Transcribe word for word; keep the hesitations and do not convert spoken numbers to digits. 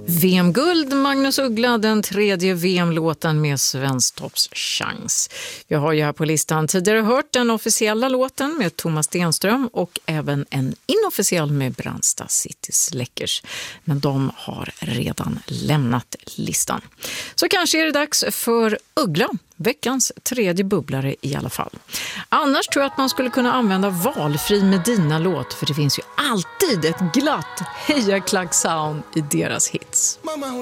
V M-guld, Magnus Uggla, den tredje V M-låten med Svensktops chans. Vi har ju här på listan tidigare hört den officiella låten med Thomas Stenström och även en inofficiell med Brandsta City Släckers. Men de har redan lämnat listan. Så kanske är det dags för Uggla, veckans tredje bubblare i alla fall. Annars tror jag att man skulle kunna använda valfri Medina-låt, för det finns ju alltid ett glatt hejaklack-sound i deras hits. Mamma,